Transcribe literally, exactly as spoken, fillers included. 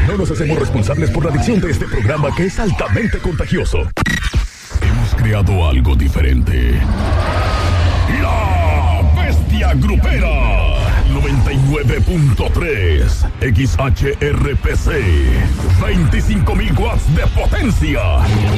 No nos hacemos responsables por la adicción de este programa que es altamente contagioso. Hemos creado algo diferente. La Bestia Grupera. noventa y nueve punto tres X H R P C. veinticinco mil watts de potencia.